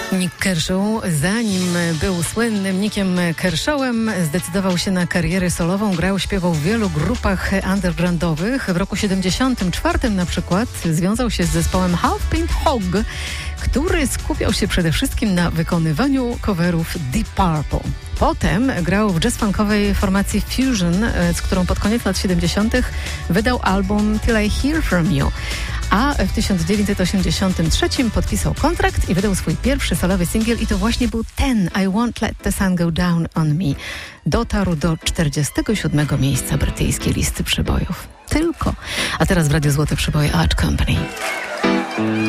Nick Kershaw, zanim był słynnym Nickiem Kershawem, zdecydował się na karierę solową. Grał, śpiewał w wielu grupach undergroundowych. W roku 74 na przykład związał się z zespołem Half Pint Hog, który skupiał się przede wszystkim na wykonywaniu coverów Deep Purple. Potem grał w jazz-funkowej formacji Fusion, z którą pod koniec lat 70. wydał album Till I Hear From You. A w 1983 podpisał kontrakt i wydał swój pierwszy solowy singiel i to właśnie był ten I Won't Let the Sun Go Down on Me. Dotarł do 47 miejsca brytyjskiej listy przebojów. Tylko. A teraz w Radiu Złote Przeboje Art Company.